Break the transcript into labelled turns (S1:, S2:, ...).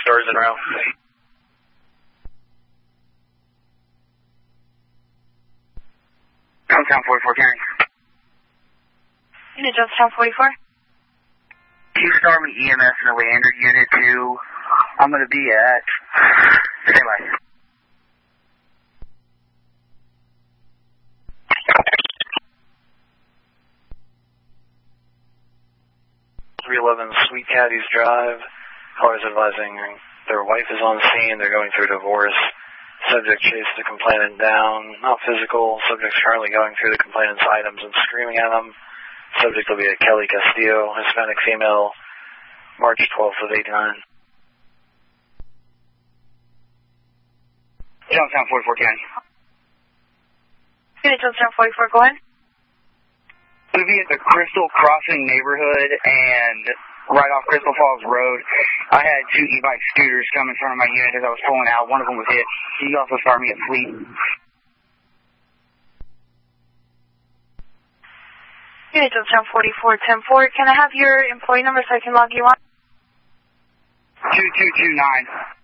S1: stores in a row.
S2: Jonestown 44 carrying.
S3: Unit Jonestown 44.
S2: Q-Star me EMS in the Leander Unit 2. I'm going to be at... Stay by.
S1: 311 Sweet Caddies Drive. Callers advising their wife is on scene. They're going through divorce. Subject chased the complainant down. Not physical. Subject's currently going through the complainant's items and screaming at them. Subject will be a Kelly Castillo, Hispanic female, March 12th of 89.
S2: Jonestown 44 County.
S3: Unit Jonestown 44, go ahead.
S2: We'll be at the Crystal Crossing neighborhood and right off Crystal Falls Road. I had two e-bike scooters come in front of my unit as I was pulling out. One of them was hit. He also started me at Fleet.
S3: Unit Jonestown 44, 10-4. Can I have your employee number so I can log you on?
S2: 2229.